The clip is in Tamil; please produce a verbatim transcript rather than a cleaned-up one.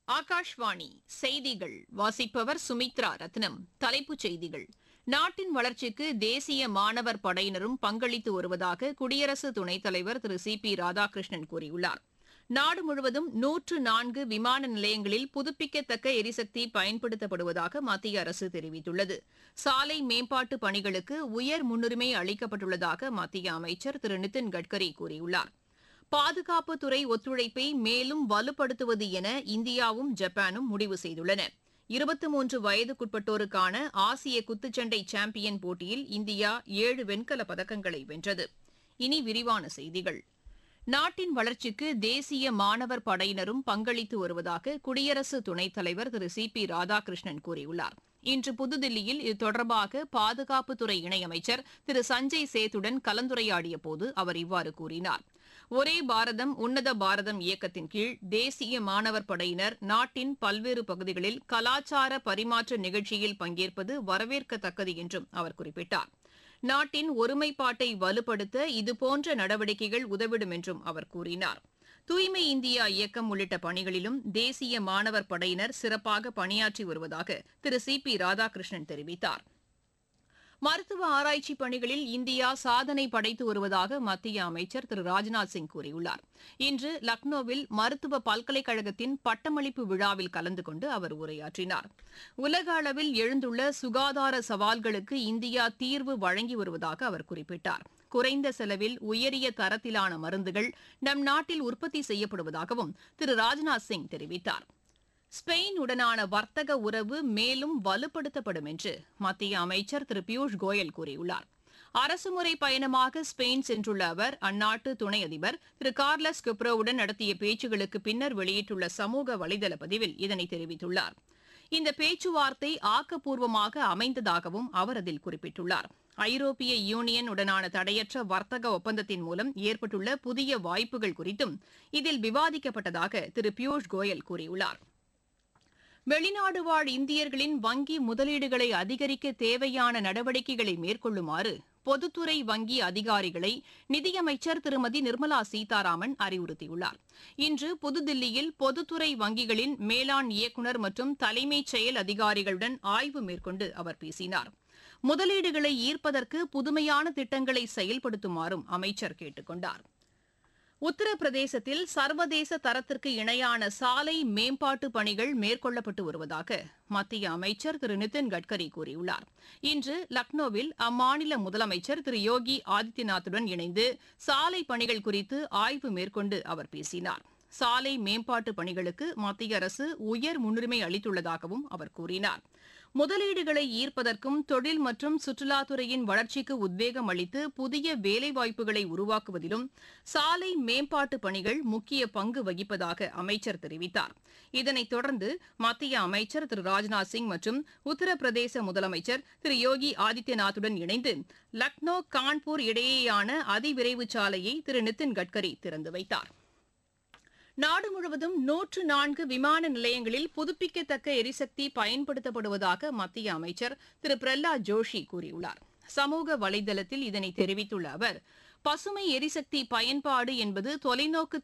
ஆகாஷ்வாணி செய்திகள் வாசிப்பவர் சுமித்ரா ரத்னம். தலைப்புச் செய்திகள்: நாட்டின் வளர்ச்சிக்கு தேசிய மாணவர் படையினரும் பங்களித்து வருவதாக குடியரசு துணைத் தலைவர் திரு சி பி ராதாகிருஷ்ணன் கூறியுள்ளார். நாடு முழுவதும் நூற்று நான்கு விமான நிலையங்களில் புதுப்பிக்கத்தக்க எரிசக்தி பயன்படுத்தப்படுவதாக மத்திய அரசு தெரிவித்துள்ளது. சாலை மேம்பாட்டு பணிகளுக்கு உயர் முன்னுரிமை அளிக்கப்பட்டுள்ளதாக மத்திய அமைச்சர் திரு நிதின் கட்கரி கூறியுள்ளார். பாதுகாப்புத்துறை ஒத்துழைப்பை மேலும் வலுப்படுத்துவது என இந்தியாவும் ஜப்பானும் முடிவு செய்துள்ளன. இருபத்தி மூன்று வயதுக்குட்பட்டோருக்கான ஆசிய குத்துச்சண்டை சாம்பியன் போட்டியில் இந்தியா ஏழு வெண்கலப் பதக்கங்களை வென்றது. இனி விரிவான செய்திகள். நாட்டின் வளர்ச்சிக்கு தேசிய மாணவர் படையினரும் பங்களித்து வருவதாக குடியரசு துணைத் தலைவர் திரு சி பி ராதாகிருஷ்ணன் கூறியுள்ளார். இன்று புதுதில்லியில் இது தொடர்பாக பாதுகாப்புத்துறை இணையமைச்சர் திரு சஞ்சய் சேத்துடன் கலந்துரையாடிய போது அவர் இவ்வாறு கூறினார். ஒரே பாரதம் உன்னத பாரதம் இயக்கத்தின் கீழ் தேசிய மாணவர் படையினர் நாட்டின் பல்வேறு பகுதிகளில் கலாச்சார பரிமாற்ற நிகழ்ச்சியில் பங்கேற்பது வரவேற்கத்தக்கது என்றும் அவர் குறிப்பிட்டார். நாட்டின் ஒருமைப்பாட்டை வலுப்படுத்த இதுபோன்ற நடவடிக்கைகள் உதவிடும் என்றும் அவர் கூறினார். தூய்மை இந்தியா இயக்கம் உள்ளிட்ட பணிகளிலும் தேசிய மாணவர் படையினர் சிறப்பாக பணியாற்றி வருவதாக திரு சி பி ராதாகிருஷ்ணன் தெரிவித்தார். மருத்துவ ஆராய்ச்சி பணிகளில் இந்தியா சாதனை படைத்து வருவதாக மத்திய அமைச்சர் திரு ராஜ்நாத் சிங் கூறியுள்ளார். இன்று லக்னோவில் மருத்துவ பல்கலைக்கழகத்தின் பட்டமளிப்பு விழாவில் கலந்து கொண்டு அவர் உரையாற்றினார். உலக அளவில் எழுந்துள்ள சுகாதார சவால்களுக்கு இந்தியா தீர்வு வழங்கி வருவதாக அவர் குறிப்பிட்டார். குறைந்த செலவில் உயரிய தரத்திலான மருந்துகள் நம் நாட்டில் உற்பத்தி செய்யப்படுவதாகவும் திரு ராஜ்நாத் சிங் தெரிவித்தார். ஸ்பெயின் உடனான வர்த்தக உறவு மேலும் வலுப்படுத்தப்படும் என்று மத்திய அமைச்சர் திரு பியூஷ் கோயல் கூறியுள்ளார். அரசுமுறை பயணமாக ஸ்பெயின் சென்றுள்ள அவர் அந்நாட்டு துணை அதிபர் திரு கார்லஸ் குப்ரோவுடன் நடத்திய பேச்சுகளுக்கு பின்னர் வெளியிட்டுள்ள சமூக வலைதள பதிவில் இதனை தெரிவித்துள்ளார். இந்த பேச்சுவார்த்தை ஆக்கப்பூர்வமாக அமைந்ததாகவும் அவர் அதில் குறிப்பிட்டுள்ளார். ஐரோப்பிய யூனியன் உடனான தடையற்ற வர்த்தக ஒப்பந்தத்தின் மூலம் ஏற்பட்டுள்ள புதிய வாய்ப்புகள் குறித்தும் இதில் விவாதிக்கப்பட்டதாக திரு பியூஷ் கோயல் கூறியுள்ளார். வெளிநாடு வாழ் இந்தியர்களின் வங்கி முதலீடுகளை அதிகரிக்க தேவையான நடவடிக்கைகளை மேற்கொள்ளுமாறு பொதுத்துறை வங்கி அதிகாரிகளை நிதியமைச்சர் திருமதி நிர்மலா சீதாராமன் அறிவுறுத்தியுள்ளார். இன்று புதுதில்லியில் பொதுத்துறை வங்கிகளின் மேலாண் இயக்குநர் மற்றும் தலைமைச் செயல் அதிகாரிகளுடன் ஆய்வு மேற்கொண்டு அவர் பேசினார். முதலீடுகளை ஈர்ப்பதற்கு புதுமையான திட்டங்களை செயல்படுத்துமாறும் அமைச்சர் கேட்டுக் கொண்டார். உத்தரப்பிரதேசத்தில் சர்வதேச தரத்திற்கு இணையான சாலை மேம்பாட்டு பணிகள் மேற்கொள்ளப்பட்டு வருவதாக மத்திய அமைச்சர் திரு நிதின் கட்கரி கூறியுள்ளார். இன்று லக்னோவில் அம்மாநில முதலமைச்சர் திரு யோகி ஆதித்யநாத்துடன் இணைந்து சாலை பணிகள் குறித்து ஆய்வு மேற்கொண்டு அவர் பேசினார். சாலை மேம்பாட்டு பணிகளுக்கு மத்திய அரசு உயர் முன்னுரிமை அளித்துள்ளதாகவும் அவர் கூறினார். முதலீடுகளை ஈர்ப்பதற்கும் தொழில் மற்றும் சுற்றுலாத்துறையின் வளர்ச்சிக்கு உத்வேகம் அளித்து புதிய வேலைவாய்ப்புகளை உருவாக்குவதிலும் சாலை மேம்பாட்டு பணிகள் முக்கிய பங்கு வகிப்பதாக அமைச்சர் தெரிவித்தார். இதனைத் தொடர்ந்து மத்திய அமைச்சர் திரு ராஜ்நாத் சிங் மற்றும் உத்தரப்பிரதேச முதலமைச்சர் திரு யோகி ஆதித்யநாத்துடன் இணைந்து லக்னோ கான்பூர் இடையேயான அதிவிரைவு சாலையை திரு நிதின் கட்கரி திறந்து வைத்தார். நாடு முழுவதும் நூற்று நான்கு விமான நிலையங்களில் புதுப்பிக்கத்தக்க எரிசக்தி பயன்படுத்தப்படுவதாக மத்திய அமைச்சர் திரு பிரஹ்லாத் ஜோஷி கூறியுள்ளார். சமூக வலைதளத்தில் இதனை தெரிவித்துள்ள அவர், பசுமை எரிசக்தி பயன்பாடு என்பது தொலைநோக்கு